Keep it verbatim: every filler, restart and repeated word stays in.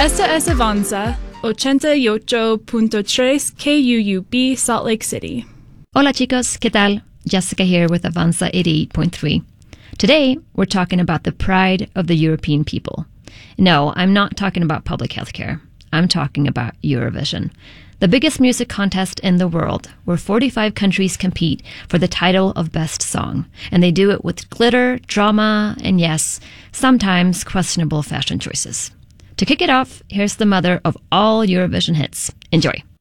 Esta es Avanza, ochenta y ocho punto tres K U U B, Salt Lake City. Hola chicos, ¿qué tal? Jessica here with Avanza eighty-eight point three. Today, we're talking about the pride of the European people. No, I'm not talking about public health care. I'm talking about Eurovision, the biggest music contest in the world, where forty-five countries compete for the title of Best Song. And they do it with glitter, drama, and yes, sometimes questionable fashion choices. To kick it off, here's the mother of all Eurovision hits. Enjoy.